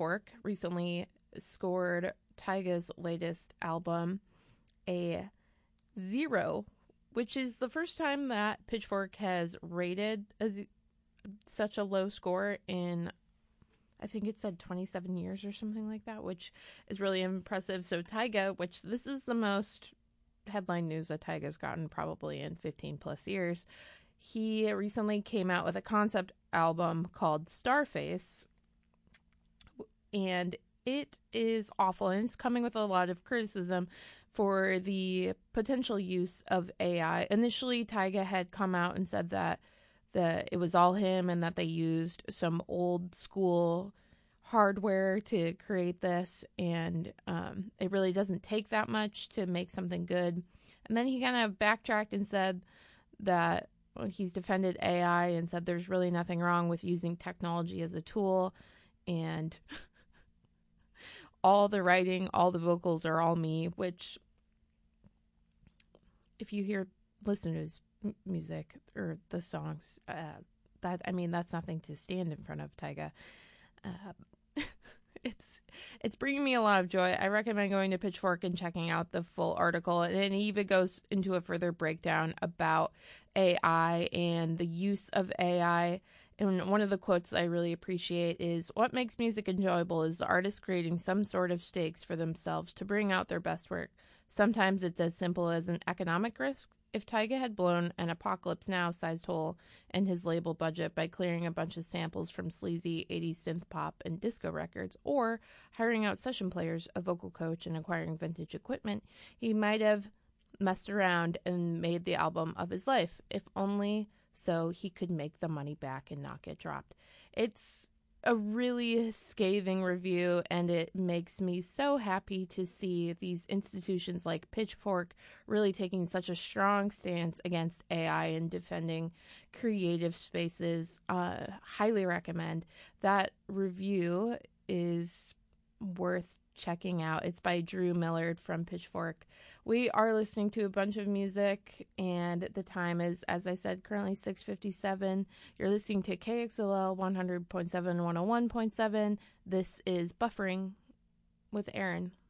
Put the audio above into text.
Pitchfork recently scored Tyga's latest album a 0, which is the first time that Pitchfork has rated such a low score in, I think it said 27 years or something like that, which is really impressive. So Tyga, which this is the most headline news that Tyga's gotten probably in 15 plus years, he recently came out with a concept album called Starface, and it is awful, and it's coming with a lot of criticism for the potential use of AI. Initially, Tyga had come out and said that it was all him and that they used some old school hardware to create this, and it really doesn't take that much to make something good. And then he kind of backtracked and said that he's defended AI and said there's really nothing wrong with using technology as a tool, and all the writing, all the vocals are all me, which if you listen to his music or the songs, that's nothing to stand in front of Tyga. It's bringing me a lot of joy. I recommend going to Pitchfork and checking out the full article, and it even goes into a further breakdown about AI and the use of AI. And one of the quotes I really appreciate is, "What makes music enjoyable is the artist creating some sort of stakes for themselves to bring out their best work. Sometimes it's as simple as an economic risk. If Tyga had blown an Apocalypse Now-sized hole in his label budget by clearing a bunch of samples from sleazy 80s synth pop and disco records, or hiring out session players, a vocal coach, and acquiring vintage equipment, he might have messed around and made the album of his life, if only so he could make the money back and not get dropped." It's a really scathing review, and it makes me so happy to see these institutions like Pitchfork really taking such a strong stance against AI and defending creative spaces. Highly recommend. That review is worth checking out. It's by Drew Millard from Pitchfork. We are listening to a bunch of music, and the time is, as I said, currently 6:57. You're listening to KXLL 100.7, 101.7. This is Buffering with Aaron.